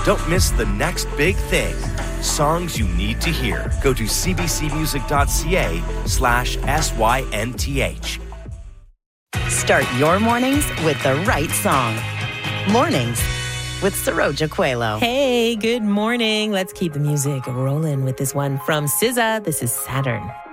Don't miss the next big thing. Songs you need to hear. Go to cbcmusic.ca/SYNTH. Start your mornings with the right song. Mornings with Saroja Coelho. Hey, good morning. Let's keep the music rolling with this one from SZA. This is Saturn.